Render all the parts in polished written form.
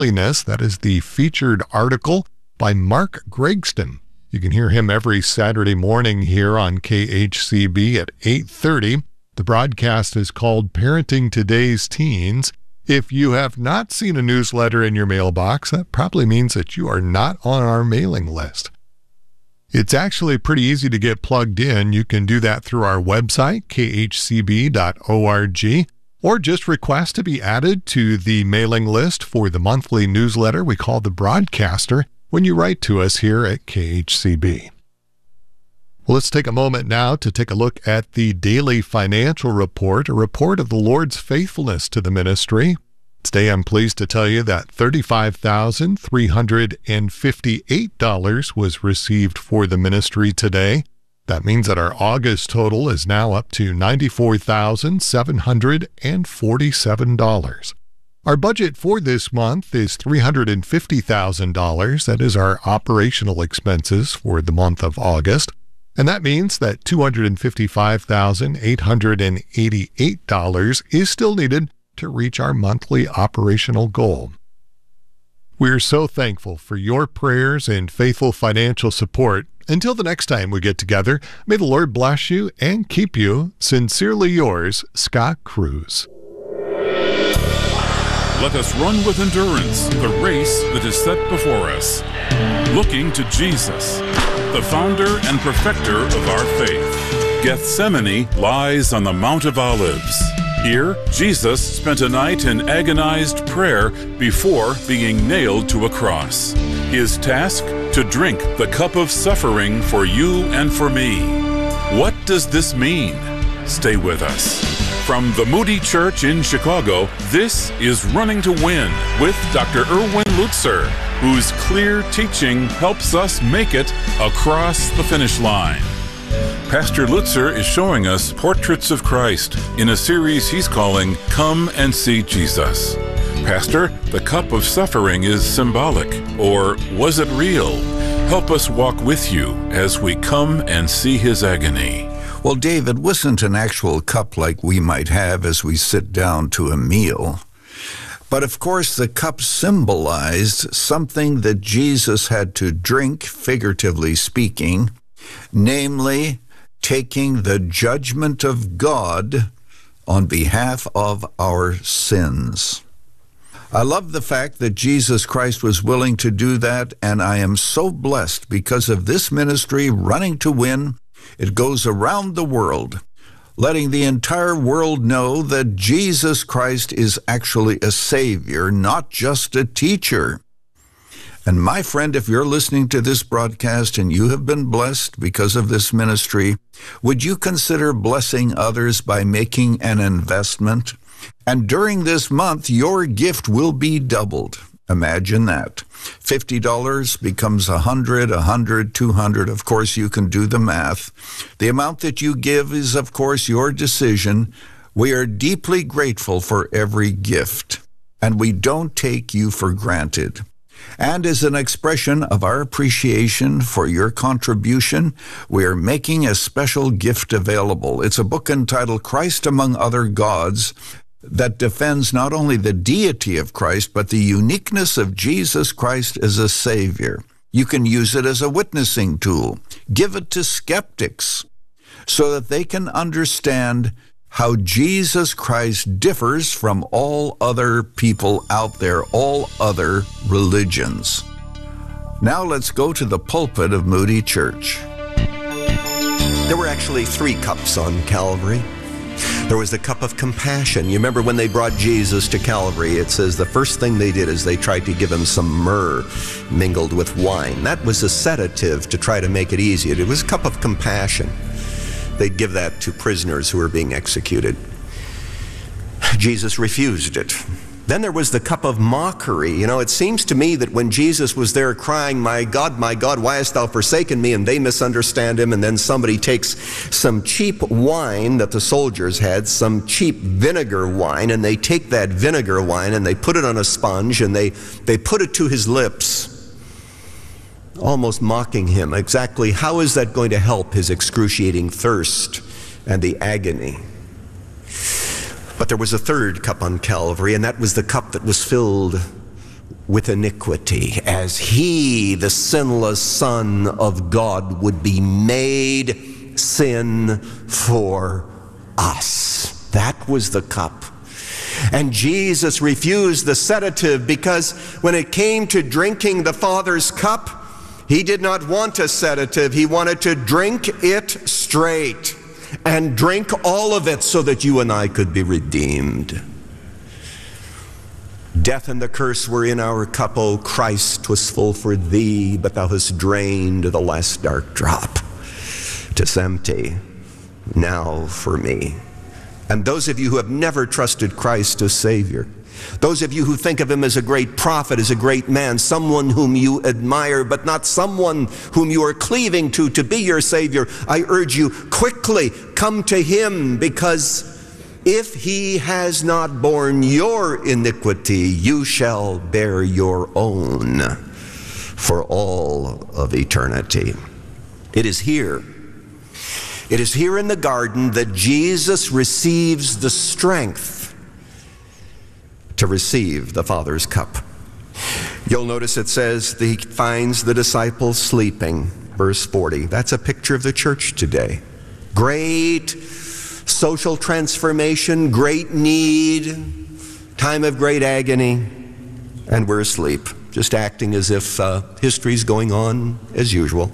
Godliness. That is the featured article by Mark Gregston. You can hear him every Saturday morning here on KHCB at 8:30. The broadcast is called Parenting Today's Teens. If you have not seen a newsletter in your mailbox, that probably means that you are not on our mailing list. It's actually pretty easy to get plugged in. You can do that through our website, khcb.org, or just request to be added to the mailing list for the monthly newsletter we call The Broadcaster when you write to us here at KHCB. Well, let's take a moment now to take a look at the daily financial report, a report of the Lord's faithfulness to the ministry. Today, I'm pleased to tell you that $35,358 was received for the ministry today. That means that our August total is now up to $94,747. Our budget for this month is $350,000. That is our operational expenses for the month of August. And that means that $255,888 is still needed to reach our monthly operational goal. We're so thankful for your prayers and faithful financial support. Until the next time we get together, may the Lord bless you and keep you. Sincerely yours, Scott Cruz. Let us run with endurance the race that is set before us, looking to Jesus, the founder and perfecter of our faith. Gethsemane lies on the Mount of Olives. Here, Jesus spent a night in agonized prayer before being nailed to a cross. His task? To drink the cup of suffering for you and for me. What does this mean? Stay with us. From the Moody Church in Chicago, this is Running to Win with Dr. Erwin Lutzer, whose clear teaching helps us make it across the finish line. Pastor Lutzer is showing us portraits of Christ in a series he's calling Come and See Jesus. Pastor, the cup of suffering is symbolic, or was it real? Help us walk with you as we come and see his agony. Well, Dave, it wasn't an actual cup like we might have as we sit down to a meal. But of course, the cup symbolized something that Jesus had to drink, figuratively speaking, namely, taking the judgment of God on behalf of our sins. I love the fact that Jesus Christ was willing to do that, and I am so blessed because of this ministry, Running to Win. It goes around the world, letting the entire world know that Jesus Christ is actually a Savior, not just a teacher. And my friend, if you're listening to this broadcast and you have been blessed because of this ministry, would you consider blessing others by making an investment? And during this month, your gift will be doubled. Imagine that. $50 becomes $100, $100, $200. Of course, you can do the math. The amount that you give is, of course, your decision. We are deeply grateful for every gift, and we don't take you for granted. And as an expression of our appreciation for your contribution, we are making a special gift available. It's a book entitled Christ Among Other Gods that defends not only the deity of Christ, but the uniqueness of Jesus Christ as a Savior. You can use it as a witnessing tool. Give it to skeptics so that they can understand how Jesus Christ differs from all other people out there, all other religions. Now let's go to the pulpit of Moody Church. There were actually 3 cups on Calvary. There was the cup of compassion. You remember when they brought Jesus to Calvary, it says the first thing they did is they tried to give him some myrrh mingled with wine. That was a sedative to try to make it easy. It was a cup of compassion. They'd give that to prisoners who were being executed. Jesus refused it. Then there was the cup of mockery. You know, it seems to me that when Jesus was there crying, my God, why hast thou forsaken me?" and they misunderstand him, and then somebody takes some cheap wine that the soldiers had, some cheap vinegar wine, and they take that vinegar wine and they put it on a sponge and they put it to his lips, almost mocking him. Exactly how is that going to help his excruciating thirst and the agony? But there was a third cup on Calvary, and that was the cup that was filled with iniquity, as he, the sinless Son of God, would be made sin for us. That was the cup. And Jesus refused the sedative because when it came to drinking the Father's cup, he did not want a sedative. He wanted to drink it straight and drink all of it so that you and I could be redeemed. Death and the curse were in our cup, O Christ, 'twas full for thee, but thou hast drained the last dark drop. 'Tis empty now for me. And those of you who have never trusted Christ as Savior, those of you who think of him as a great prophet, as a great man, someone whom you admire, but not someone whom you are cleaving to be your Savior, I urge you, quickly come to him, because if he has not borne your iniquity, you shall bear your own for all of eternity. It is here in the garden that Jesus receives the strength to receive the Father's cup. You'll notice it says that he finds the disciples sleeping, verse 40. That's a picture of the church today. Great social transformation, great need, time of great agony, and we're asleep, just acting as if history's going on as usual.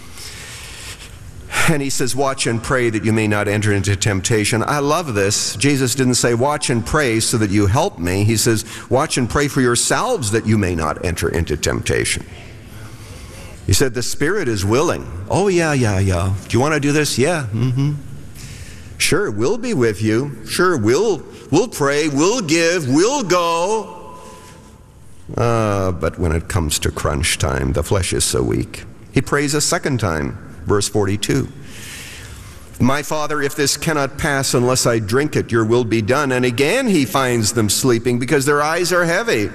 And he says, watch and pray that you may not enter into temptation. I love this. Jesus didn't say, watch and pray so that you help me. He says, watch and pray for yourselves that you may not enter into temptation. He said, the spirit is willing. Oh, yeah. Do you want to do this? Yeah. Sure, we'll be with you. Sure, we'll pray, we'll give, we'll go. But when it comes to crunch time, the flesh is so weak. He prays a second time. Verse 42, my Father, if this cannot pass unless I drink it, your will be done. And again he finds them sleeping because their eyes are heavy.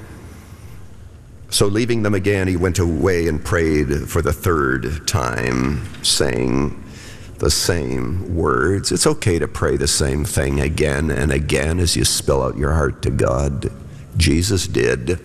So leaving them again, he went away and prayed for the third time, saying the same words. It's okay to pray the same thing again and again as you spill out your heart to God. Jesus did.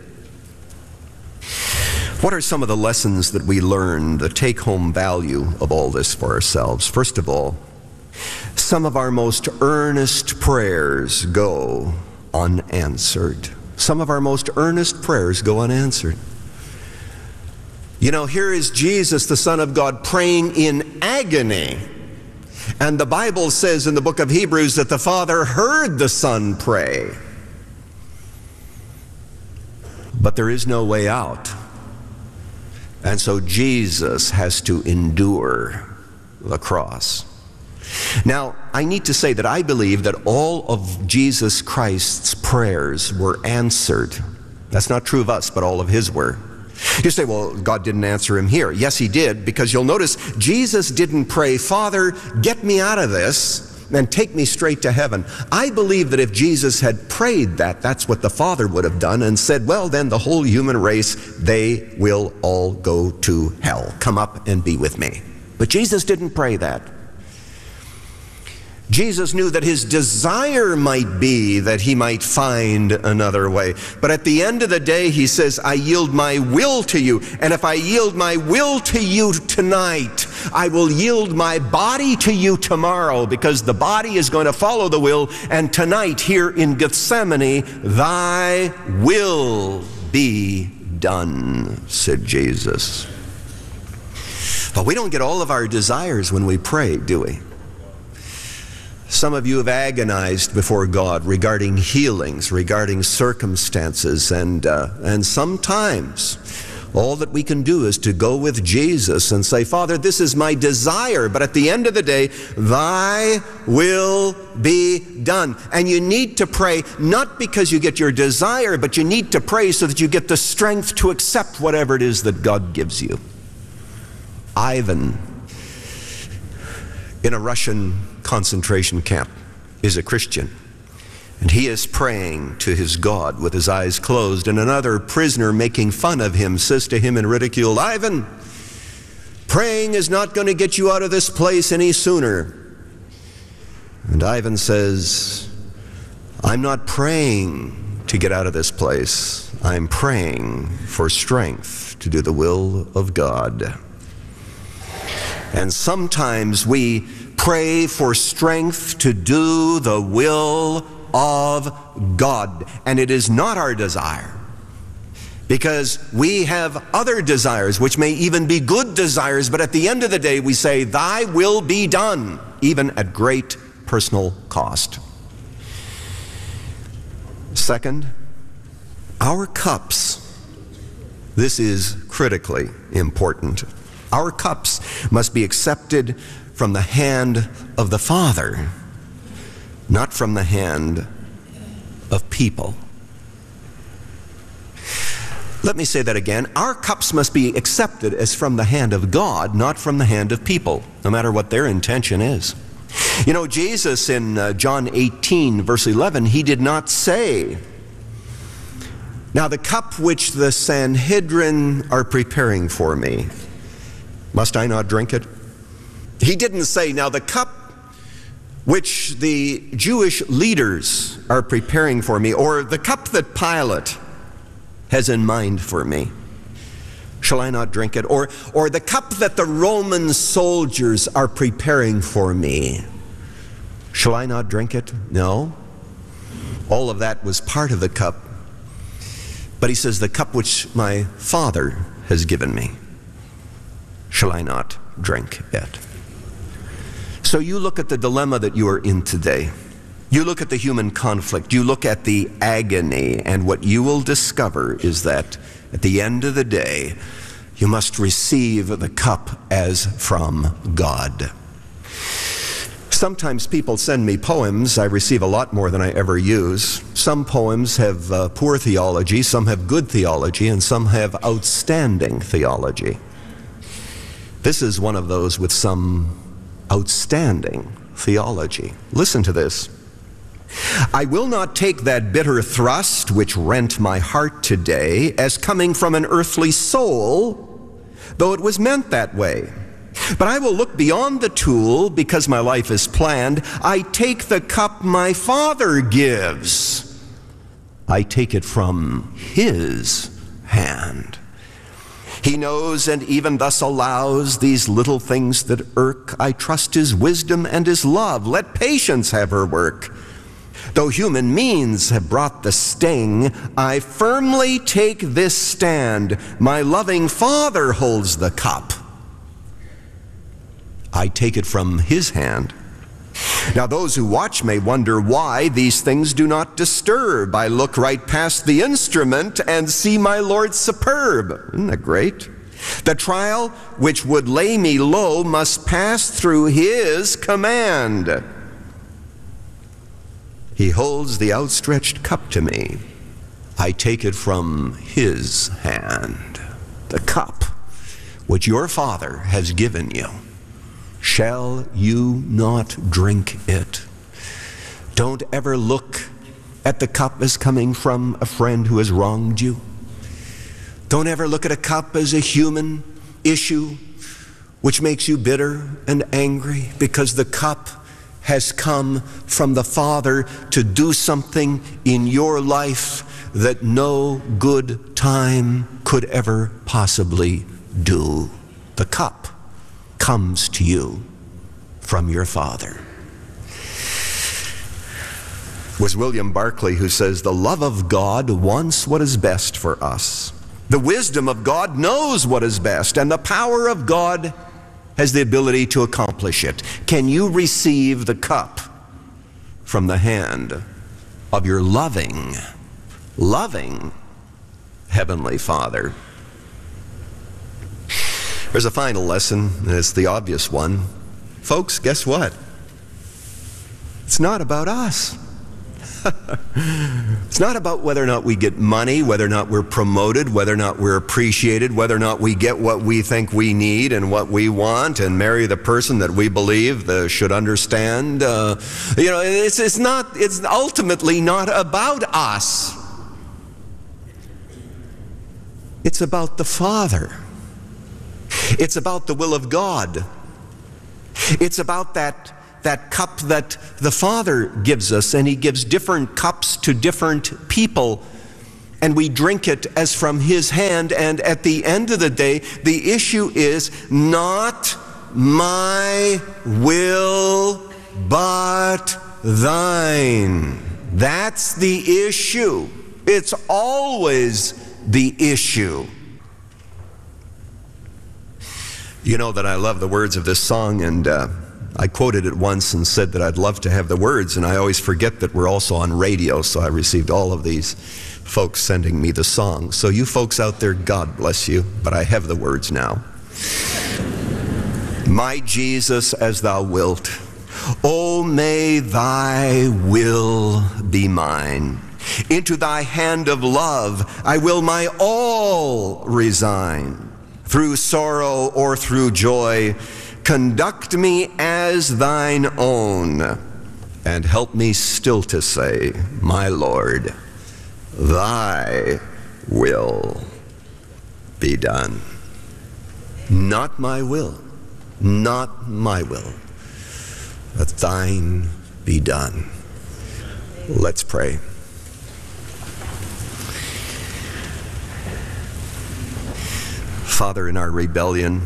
What are some of the lessons that we learn, the take-home value of all this for ourselves? First of all, some of our most earnest prayers go unanswered. Some of our most earnest prayers go unanswered. You know, here is Jesus, the Son of God, praying in agony. And the Bible says in the book of Hebrews that the Father heard the Son pray. But there is no way out. And so Jesus has to endure the cross. Now, I need to say that I believe that all of Jesus Christ's prayers were answered. That's not true of us, but all of his were. You say, well, God didn't answer him here. Yes, he did, because you'll notice Jesus didn't pray, Father, get me out of this and take me straight to heaven. I believe that if Jesus had prayed that, that's what the Father would have done and said, well, then the whole human race, they will all go to hell. Come up and be with me. But Jesus didn't pray that. Jesus knew that his desire might be that he might find another way. But at the end of the day, he says, I yield my will to you. And if I yield my will to you tonight, I will yield my body to you tomorrow, because the body is going to follow the will. And tonight here in Gethsemane, thy will be done, said Jesus. But we don't get all of our desires when we pray, do we? Some of you have agonized before God regarding healings, regarding circumstances, and sometimes all that we can do is to go with Jesus and say, Father, this is my desire, but at the end of the day, thy will be done. And you need to pray not because you get your desire, but you need to pray so that you get the strength to accept whatever it is that God gives you. Ivan, in a Russian concentration camp, is a Christian, and he is praying to his God with his eyes closed, and another prisoner making fun of him says to him in ridicule, Ivan, praying is not going to get you out of this place any sooner. And Ivan says, I'm not praying to get out of this place. I'm praying for strength to do the will of God. And sometimes we pray for strength to do the will of God, and it is not our desire, because we have other desires, which may even be good desires, but at the end of the day we say, thy will be done, even at great personal cost. Second, our cups. This is critically important. Our cups must be accepted from the hand of the Father, not from the hand of people. Let me say that again. Our cups must be accepted as from the hand of God, not from the hand of people, no matter what their intention is. You know, Jesus in John 18, verse 11, he did not say, now the cup which the Sanhedrin are preparing for me, must I not drink it? He didn't say, now the cup which the Jewish leaders are preparing for me, or the cup that Pilate has in mind for me, shall I not drink it? Or the cup that the Roman soldiers are preparing for me, shall I not drink it? No. All of that was part of the cup. But he says, the cup which my Father has given me, shall I not drink it? So you look at the dilemma that you are in today. You look at the human conflict, you look at the agony, and what you will discover is that at the end of the day, you must receive the cup as from God. Sometimes people send me poems. I receive a lot more than I ever use. Some poems have poor theology, some have good theology, and some have outstanding theology. This is one of those with some outstanding theology. Listen to this. I will not take that bitter thrust which rent my heart today as coming from an earthly soul, though it was meant that way. But I will look beyond the tool because my life is planned. I take the cup my Father gives. I take it from His hand. He knows and even thus allows these little things that irk. I trust His wisdom and His love. Let patience have her work. Though human means have brought the sting, I firmly take this stand. My loving Father holds the cup. I take it from His hand. Now those who watch may wonder why these things do not disturb. I look right past the instrument and see my Lord superb. Isn't that great? The trial which would lay me low must pass through His command. He holds the outstretched cup to me. I take it from His hand. The cup which your Father has given you. Shall you not drink it? Don't ever look at the cup as coming from a friend who has wronged you. Don't ever look at a cup as a human issue which makes you bitter and angry, because the cup has come from the Father to do something in your life that no good time could ever possibly do. The cup comes to you from your Father. It was William Barclay who says, the love of God wants what is best for us. The wisdom of God knows what is best, and the power of God has the ability to accomplish it. Can you receive the cup from the hand of your loving Heavenly Father? There's a final lesson, and it's the obvious one. Folks, guess what? It's not about us. It's not about whether or not we get money, whether or not we're promoted, whether or not we're appreciated, whether or not we get what we think we need and what we want and marry the person that we believe should understand. It's ultimately not about us. It's about the Father. It's about the will of God. It's about that cup that the Father gives us, and He gives different cups to different people. and we drink it as from his hand. And at the end of the day, the issue is not my will, but thine. That's the issue. It's always the issue. You know that I love the words of this song, and I quoted it once and said that I'd love to have the words, and I always forget that we're also on radio, so I received all of these folks sending me the song. So you folks out there, God bless you, but I have the words now. My Jesus, as thou wilt, oh, may thy will be mine. Into thy hand of love I will my all resign. Through sorrow or through joy, conduct me as thine own, and help me still to say, my Lord, thy will be done. Not my will, not my will, but thine be done. Let's pray. Father, in our rebellion,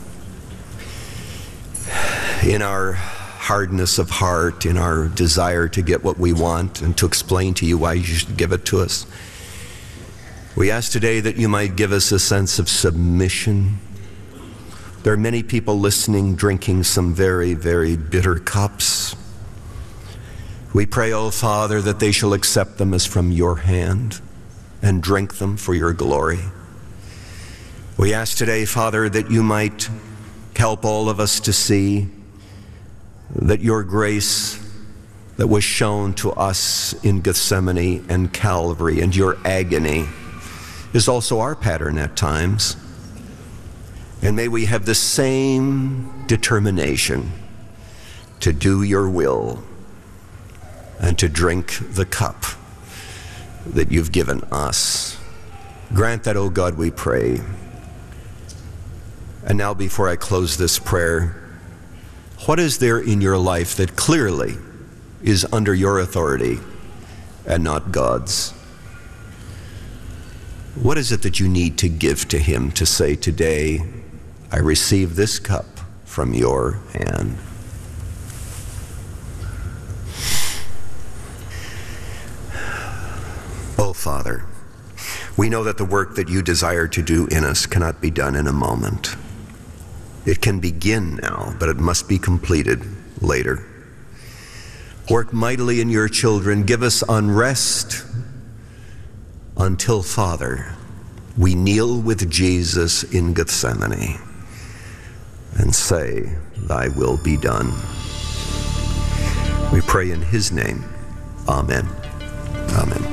in our hardness of heart, in our desire to get what we want and to explain to you why you should give it to us, we ask today that you might give us a sense of submission. There are many people listening, drinking some very, very bitter cups. We pray, O Father, that they shall accept them as from your hand and drink them for your glory. We ask today, Father, that you might help all of us to see that your grace that was shown to us in Gethsemane and Calvary and your agony is also our pattern at times. And may we have the same determination to do your will and to drink the cup that you've given us. Grant that, O God, we pray. And now, before I close this prayer, what is there in your life that clearly is under your authority and not God's? What is it that you need to give to him to say, today, I receive this cup from your hand? Oh, Father, we know that the work that you desire to do in us cannot be done in a moment. It can begin now, but it must be completed later. Work mightily in your children. Give us unrest until, Father, we kneel with Jesus in Gethsemane and say, thy will be done. We pray in his name. Amen. Amen.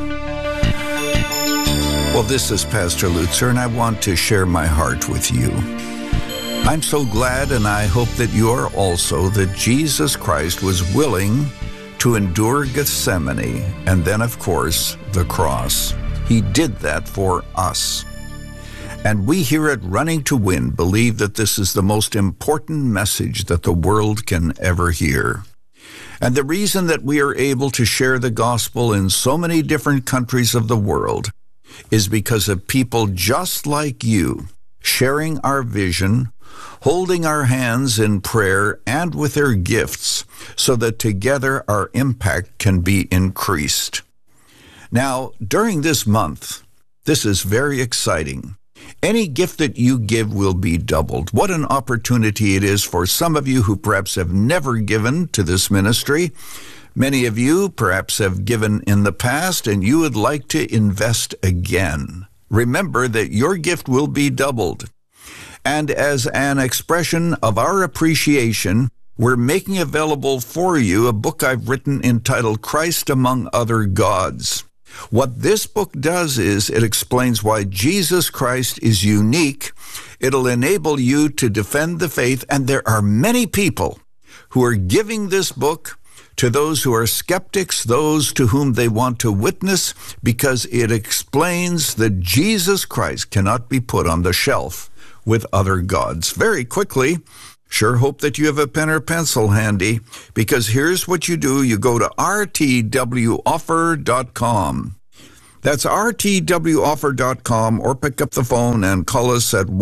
Well, this is Pastor Lutzer, and I want to share my heart with you. I'm so glad, and I hope that you are also, that Jesus Christ was willing to endure Gethsemane and then, of course, the cross. He did that for us. And we here at Running to Win believe that this is the most important message that the world can ever hear. And the reason that we are able to share the gospel in so many different countries of the world is because of people just like you, sharing our vision, holding our hands in prayer and with their gifts, so that together our impact can be increased. Now, during this month, this is very exciting. Any gift that you give will be doubled. What an opportunity it is for some of you who perhaps have never given to this ministry. Many of you perhaps have given in the past, and you would like to invest again. Remember that your gift will be doubled. And as an expression of our appreciation, we're making available for you a book I've written entitled Christ Among Other Gods. What this book does is it explains why Jesus Christ is unique. It'll enable you to defend the faith, and there are many people who are giving this book to those who are skeptics, those to whom they want to witness, because it explains that Jesus Christ cannot be put on the shelf with other gods. Very quickly, sure hope that you have a pen or pencil handy, because here's what you do. You go to rtwoffer.com. That's rtwoffer.com, or pick up the phone and call us at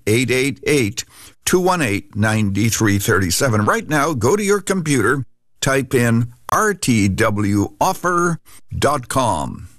1-888-218-9337. Right now, go to your computer, type in rtwoffer.com.